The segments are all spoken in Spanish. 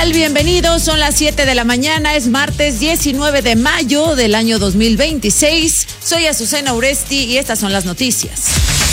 tal? Bienvenidos, son las 7 de la mañana, es martes 19 de mayo del año 2026. Soy Azucena Uresti y estas son las noticias.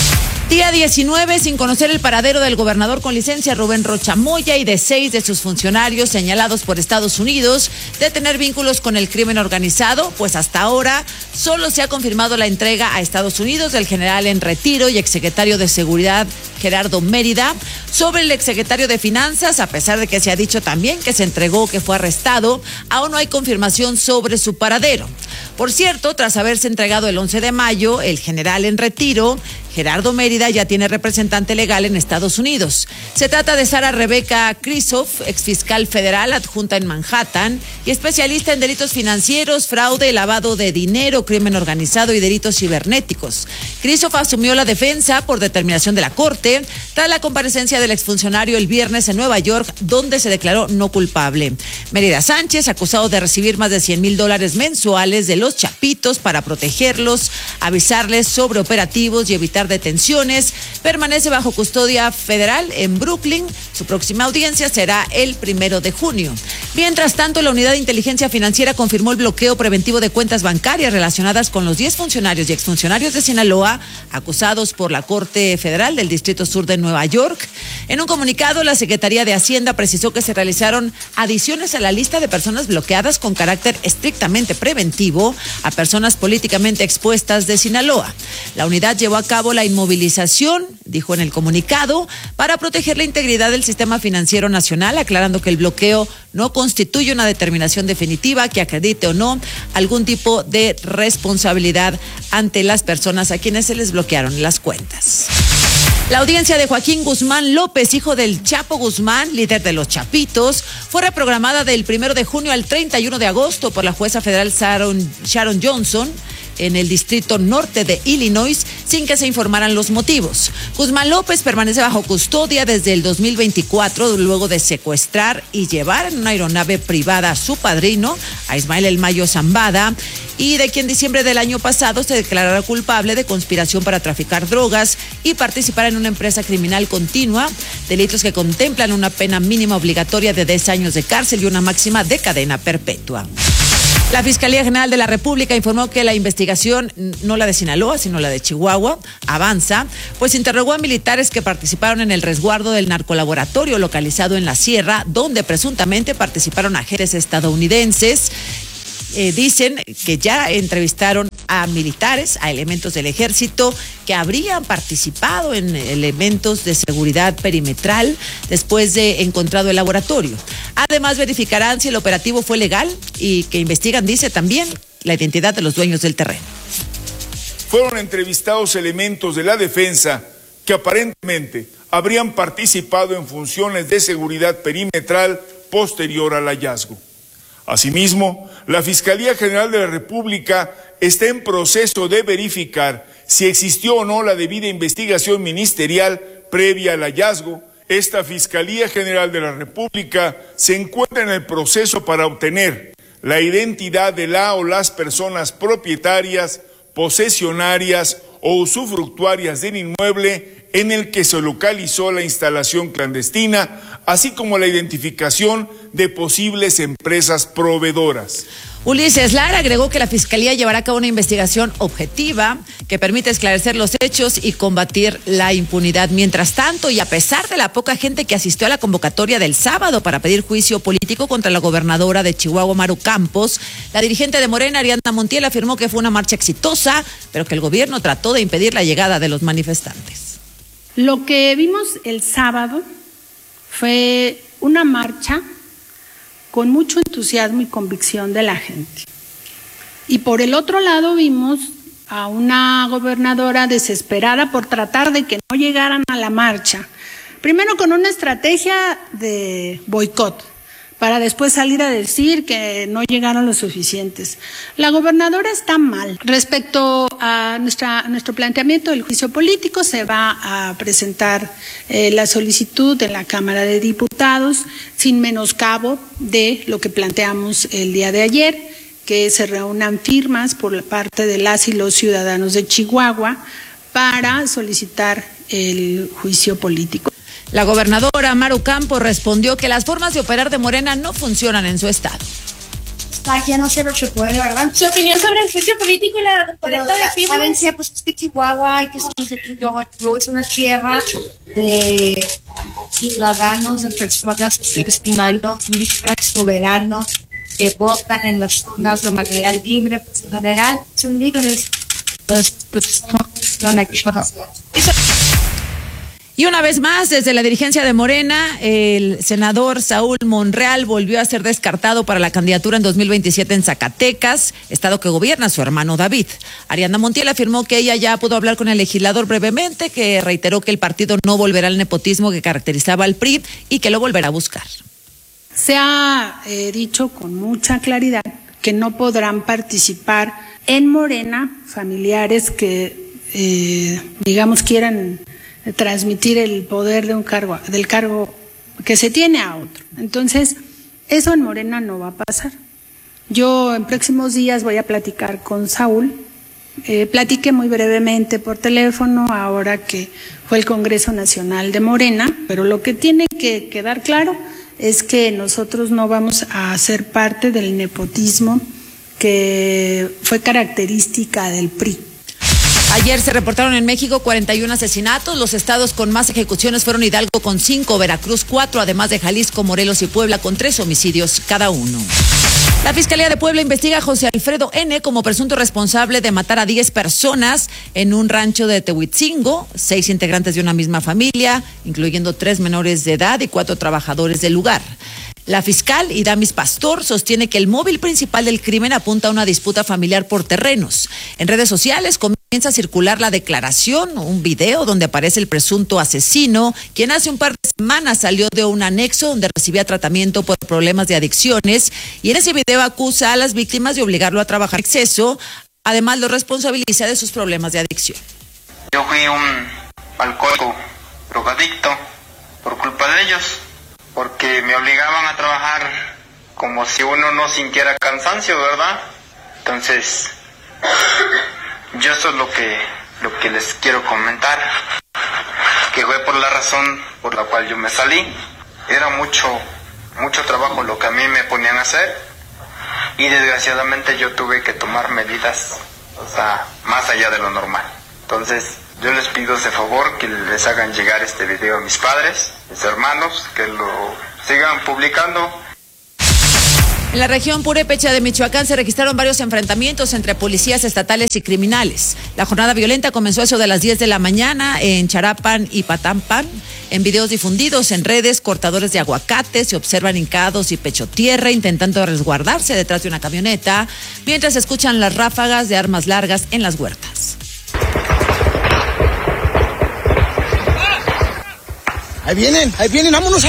Día 19 sin conocer el paradero del gobernador con licencia Rubén Rocha Moya y de 6 de sus funcionarios señalados por Estados Unidos de tener vínculos con el crimen organizado, pues hasta ahora solo se ha confirmado la entrega a Estados Unidos del general en retiro y exsecretario de Seguridad Gerardo Mérida. Sobre el exsecretario de Finanzas, a pesar de que se ha dicho también que se entregó, que fue arrestado, aún no hay confirmación sobre su paradero. Por cierto, tras haberse entregado el 11 de mayo, el general en retiro, Gerardo Mérida, ya tiene representante legal en Estados Unidos. Se trata de Sara Rebeca Krisoff, exfiscal federal adjunta en Manhattan y especialista en delitos financieros, fraude, lavado de dinero, crimen organizado y delitos cibernéticos. Krisoff asumió la defensa por determinación de la Corte tras la comparecencia del exfuncionario el viernes en Nueva York, donde se declaró no culpable. Mérida Sánchez, acusado de recibir más de $100,000 mensuales de los chapitos para protegerlos, avisarles sobre operativos y evitar detenciones, permanece bajo custodia federal en Brooklyn. Su próxima audiencia será el 1 de junio. Mientras tanto, la Unidad de Inteligencia Financiera confirmó el bloqueo preventivo de cuentas bancarias relacionadas con los 10 funcionarios y exfuncionarios de Sinaloa acusados por la Corte Federal del Distrito Sur de Nueva York. En un comunicado, la Secretaría de Hacienda precisó que se realizaron adiciones a la lista de personas bloqueadas con carácter estrictamente preventivo a personas políticamente expuestas de Sinaloa. La unidad llevó a cabo la inmovilización, dijo en el comunicado, para proteger la integridad del sistema financiero nacional, aclarando que el bloqueo no constituye una determinación definitiva que acredite o no algún tipo de responsabilidad ante las personas a quienes se les bloquearon las cuentas. La audiencia de Joaquín Guzmán López, hijo del Chapo Guzmán, líder de los Chapitos, fue reprogramada del 1 de junio al 31 de agosto por la jueza federal Sharon Johnson en el Distrito Norte de Illinois, sin que se informaran los motivos. Guzmán López permanece bajo custodia desde el 2024, luego de secuestrar y llevar en una aeronave privada a su padrino, a Ismael El Mayo Zambada, y de quien en diciembre del año pasado se declarará culpable de conspiración para traficar drogas y participar en una empresa criminal continua, delitos que contemplan una pena mínima obligatoria de 10 años de cárcel y una máxima de cadena perpetua. La Fiscalía General de la República informó que la investigación, no la de Sinaloa, sino la de Chihuahua, avanza, pues interrogó a militares que participaron en el resguardo del narcolaboratorio localizado en la Sierra, donde presuntamente participaron agentes estadounidenses. Dicen que ya entrevistaron a militares, a elementos del ejército que habrían participado en elementos de seguridad perimetral después de encontrado el laboratorio. Además, verificarán si el operativo fue legal y que investigan, dice también, la identidad de los dueños del terreno. Fueron entrevistados elementos de la defensa que aparentemente habrían participado en funciones de seguridad perimetral posterior al hallazgo. Asimismo, la Fiscalía General de la República está en proceso de verificar si existió o no la debida investigación ministerial previa al hallazgo. Esta Fiscalía General de la República se encuentra en el proceso para obtener la identidad de la o las personas propietarias, posesionarias o usufructuarias del inmueble en el que se localizó la instalación clandestina, así como la identificación de posibles empresas proveedoras. Ulises Lara agregó que la Fiscalía llevará a cabo una investigación objetiva que permite esclarecer los hechos y combatir la impunidad. Mientras tanto, y a pesar de la poca gente que asistió a la convocatoria del sábado para pedir juicio político contra la gobernadora de Chihuahua, Maru Campos, la dirigente de Morena, Ariadna Montiel, afirmó que fue una marcha exitosa, pero que el gobierno trató de impedir la llegada de los manifestantes. Lo que vimos el sábado fue una marcha con mucho entusiasmo y convicción de la gente. Y por el otro lado vimos a una gobernadora desesperada por tratar de que no llegaran a la marcha, primero con una estrategia de boicot, para después salir a decir que no llegaron los suficientes. La gobernadora está mal. Respecto a nuestro planteamiento del juicio político, se va a presentar la solicitud en la Cámara de Diputados sin menoscabo de lo que planteamos el día de ayer, que se reúnan firmas por parte de las y los ciudadanos de Chihuahua para solicitar el juicio político. La gobernadora Maru Campos respondió que las formas de operar de Morena no funcionan en su estado. Ya no sé lo que puede, ¿verdad? Su opinión sobre el juicio político y la correcta de firmas. Valencia, pues es que Chihuahua, que es una tierra de ciudadanos, de personas estimados, soberanos, que votan en las urnas de manera libre, pues en general son libres. Pues no funciona aquí. Y una vez más, desde la dirigencia de Morena, el senador Saúl Monreal volvió a ser descartado para la candidatura en 2027 en Zacatecas, estado que gobierna su hermano David. Ariadna Montiel afirmó que ella ya pudo hablar con el legislador brevemente, que reiteró que el partido no volverá al nepotismo que caracterizaba al PRI y que lo volverá a buscar. Se ha dicho con mucha claridad que no podrán participar en Morena familiares que, digamos, quieran transmitir el poder de un cargo, del cargo que se tiene a otro. Entonces, eso en Morena no va a pasar. Yo en próximos días voy a platicar con Saúl. Platiqué muy brevemente por teléfono ahora que fue el Congreso Nacional de Morena, pero lo que tiene que quedar claro es que nosotros no vamos a ser parte del nepotismo que fue característica del PRI. Ayer se reportaron en México 41 asesinatos. Los estados con más ejecuciones fueron Hidalgo con 5, Veracruz 4, además de Jalisco, Morelos y Puebla con 3 homicidios cada uno. La Fiscalía de Puebla investiga a José Alfredo N. como presunto responsable de matar a 10 personas en un rancho de Tehuitzingo, 6 integrantes de una misma familia, incluyendo 3 menores de edad y 4 trabajadores del lugar. La fiscal Idamis Pastor sostiene que el móvil principal del crimen apunta a una disputa familiar por terrenos. En redes sociales comienza a circular la declaración, un video donde aparece el presunto asesino, quien hace un par de semanas salió de un anexo donde recibía tratamiento por problemas de adicciones, y en ese video acusa a las víctimas de obligarlo a trabajar en exceso, además lo responsabiliza de sus problemas de adicción. Yo fui un alcohólico, drogadicto, por culpa de ellos, porque me obligaban a trabajar como si uno no sintiera cansancio, ¿verdad? Entonces, yo eso es lo que les quiero comentar, que fue por la razón por la cual yo me salí. Era mucho trabajo lo que a mí me ponían a hacer, y desgraciadamente yo tuve que tomar medidas, o sea, más allá de lo normal. Entonces, yo les pido ese favor que les hagan llegar este video a mis padres, mis hermanos, que lo sigan publicando. En la región purépecha de Michoacán se registraron varios enfrentamientos entre policías estatales y criminales. La jornada violenta comenzó a eso de las 10 de la mañana en Charapan y Patampan. En videos difundidos en redes, cortadores de aguacates se observan hincados y pecho tierra intentando resguardarse detrás de una camioneta, mientras se escuchan las ráfagas de armas largas en las huertas. Ahí vienen, vámonos.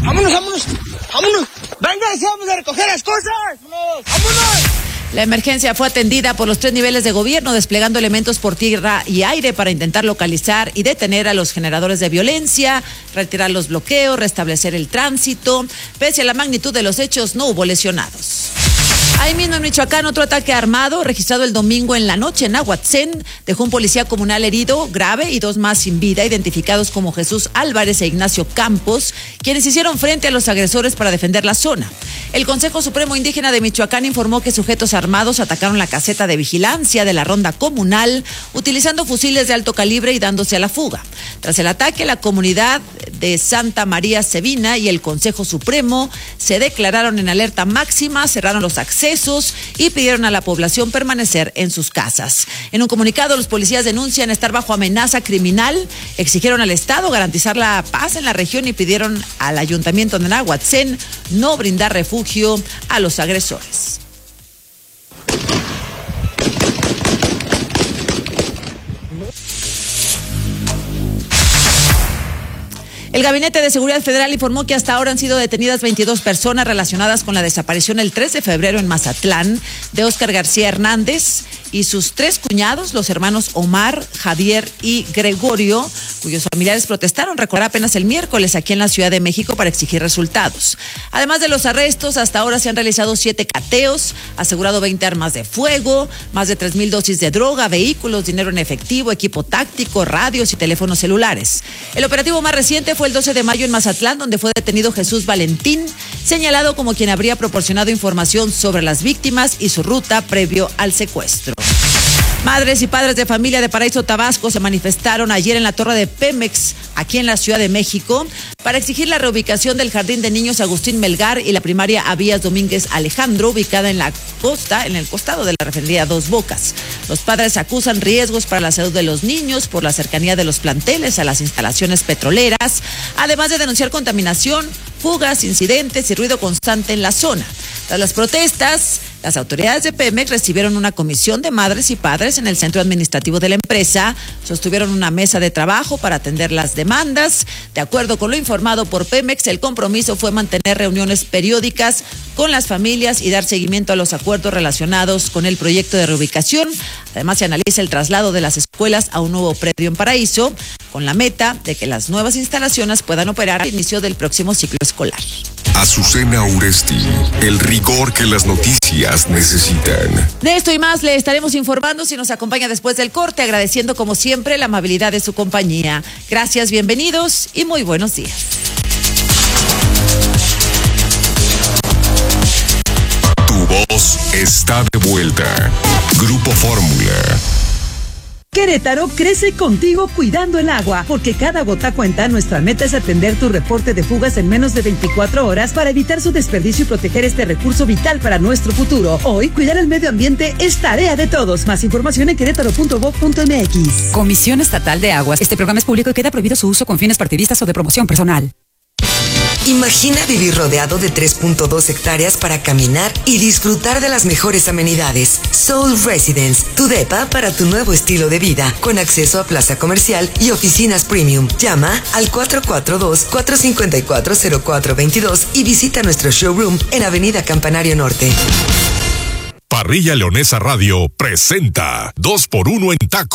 Venga, vamos a recoger las cosas. Vámonos. La emergencia fue atendida por los 3 niveles de gobierno, desplegando elementos por tierra y aire para intentar localizar y detener a los generadores de violencia, retirar los bloqueos, restablecer el tránsito. Pese a la magnitud de los hechos, no hubo lesionados. Ahí mismo en Michoacán, otro ataque armado registrado el domingo en la noche en Ahuatzén dejó un policía comunal herido grave y 2 más sin vida, identificados como Jesús Álvarez e Ignacio Campos, quienes hicieron frente a los agresores para defender la zona. El Consejo Supremo Indígena de Michoacán informó que sujetos armados atacaron la caseta de vigilancia de la ronda comunal utilizando fusiles de alto calibre y dándose a la fuga. Tras el ataque, la comunidad de Santa María Sevina y el Consejo Supremo se declararon en alerta máxima, cerraron los accesos y pidieron a la población permanecer en sus casas. En un comunicado, los policías denuncian estar bajo amenaza criminal, exigieron al Estado garantizar la paz en la región y pidieron al Ayuntamiento de Nahuatzén no brindar refugio a los agresores. El Gabinete de Seguridad Federal informó que hasta ahora han sido detenidas 22 personas relacionadas con la desaparición el 3 de febrero en Mazatlán de Óscar García Hernández y y sus 3 cuñados, los hermanos Omar, Javier y Gregorio, cuyos familiares protestaron, recordar, apenas el miércoles aquí en la Ciudad de México para exigir resultados. Además de los arrestos, hasta ahora se han realizado 7 cateos, asegurado 20 armas de fuego, más de 3,000 dosis de droga, vehículos, dinero en efectivo, equipo táctico, radios y teléfonos celulares. El operativo más reciente fue el 12 de mayo en Mazatlán, donde fue detenido Jesús Valentín, señalado como quien habría proporcionado información sobre las víctimas y su ruta previo al secuestro. Madres y padres de familia de Paraíso, Tabasco, se manifestaron ayer en la torre de Pemex, aquí en la Ciudad de México, para exigir la reubicación del Jardín de Niños Agustín Melgar y la primaria Abías Domínguez Alejandro, ubicada en la costa, en el costado de la refinería Dos Bocas. Los padres acusan riesgos para la salud de los niños por la cercanía de los planteles a las instalaciones petroleras, además de denunciar contaminación, fugas, incidentes y ruido constante en la zona. Tras las protestas, las autoridades de Pemex recibieron una comisión de madres y padres en el centro administrativo de la empresa, sostuvieron una mesa de trabajo para atender las demandas. De acuerdo con lo informado por Pemex, el compromiso fue mantener reuniones periódicas con las familias y dar seguimiento a los acuerdos relacionados con el proyecto de reubicación. Además, se analiza el traslado de las escuelas a un nuevo predio en Paraíso, con la meta de que las nuevas instalaciones puedan operar al inicio del próximo ciclo escolar. Azucena Uresti, el rigor que las noticias necesitan. De esto y más le estaremos informando si nos acompaña después del corte, agradeciendo como siempre la amabilidad de su compañía. Gracias, bienvenidos y muy buenos días. Tu voz está de vuelta. Grupo Fórmula. Querétaro crece contigo cuidando el agua, porque cada gota cuenta. Nuestra meta es atender tu reporte de fugas en menos de 24 horas para evitar su desperdicio y proteger este recurso vital para nuestro futuro. Hoy, cuidar el medio ambiente es tarea de todos. Más información en querétaro.gov.mx. Comisión Estatal de Aguas. Este programa es público y queda prohibido su uso con fines partidistas o de promoción personal. Imagina vivir rodeado de 3.2 hectáreas para caminar y disfrutar de las mejores amenidades. Soul Residence, tu depa para tu nuevo estilo de vida, con acceso a plaza comercial y oficinas premium. Llama al 442-454-0422 y visita nuestro showroom en Avenida Campanario Norte. Parrilla Leonesa Radio presenta 2x1 en tacos.